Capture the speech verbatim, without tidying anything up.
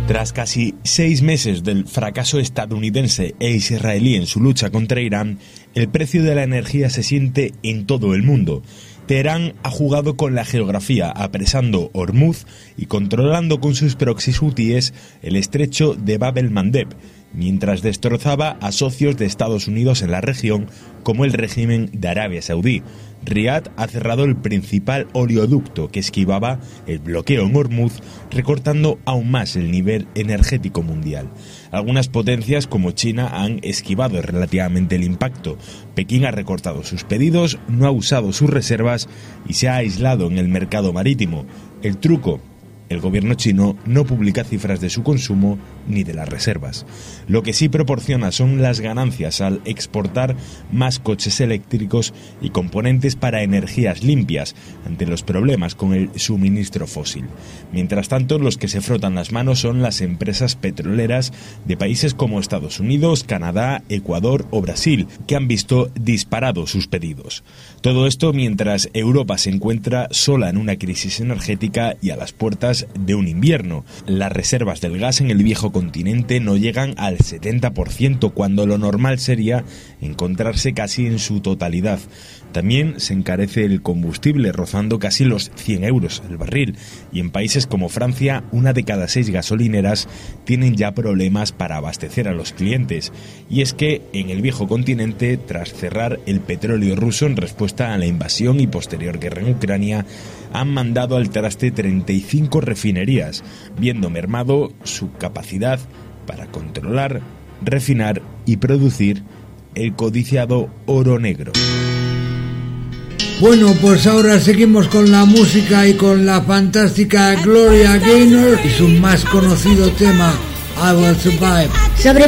Tras casi seis meses del fracaso estadounidense e israelí en su lucha contra Irán, el precio de la energía se siente en todo el mundo. Teherán ha jugado con la geografía, apresando Hormuz y controlando con sus proxys hutíes el estrecho de Bab el-Mandeb, mientras destrozaba a socios de Estados Unidos en la región, como el régimen de Arabia Saudí. Riad ha cerrado el principal oleoducto que esquivaba el bloqueo en Hormuz, recortando aún más el nivel energético mundial. Algunas potencias como China han esquivado relativamente el impacto. Pekín ha recortado sus pedidos, no ha usado sus reservas y se ha aislado en el mercado marítimo. El truco: el gobierno chino no publica cifras de su consumo ni de las reservas. Lo que sí proporciona son las ganancias al exportar más coches eléctricos y componentes para energías limpias ante los problemas con el suministro fósil. Mientras tanto, los que se frotan las manos son las empresas petroleras de países como Estados Unidos, Canadá, Ecuador o Brasil, que han visto disparados sus pedidos. Todo esto mientras Europa se encuentra sola en una crisis energética y a las puertas de un invierno. Las reservas del gas en el viejo continente no llegan al setenta por ciento, cuando lo normal sería encontrarse casi en su totalidad. También se encarece el combustible, rozando casi los cien euros el barril, y en países como Francia, una de cada seis gasolineras tienen ya problemas para abastecer a los clientes. Y es que en el viejo continente, tras cerrar el petróleo ruso en respuesta a la invasión y posterior guerra en Ucrania, han mandado al traste treinta y cinco refinerías, viendo mermado su capacidad para controlar, refinar y producir el codiciado oro negro. Bueno, pues ahora seguimos con la música y con la fantástica Gloria Gaynor y su más conocido tema, I Will Survive. Sobre